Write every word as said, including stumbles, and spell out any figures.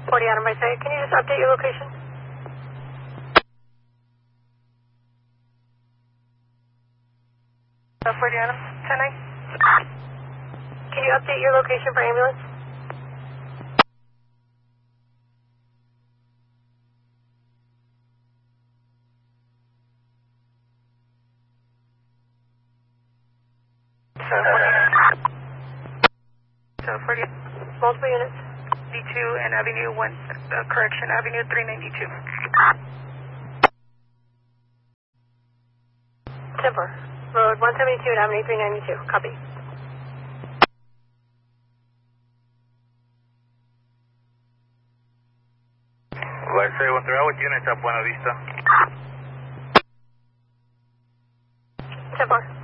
forty Adam by say, can you just update your location? Uh, forty Adam, ten nine. Can you update your location for ambulance? So forty, multiple units. D two and Avenue one, uh, correction, Avenue three ninety-two. Timber, Road one seventy-two and Avenue three ninety-two, copy. Light seven three, what units at Buena Vista? Timber.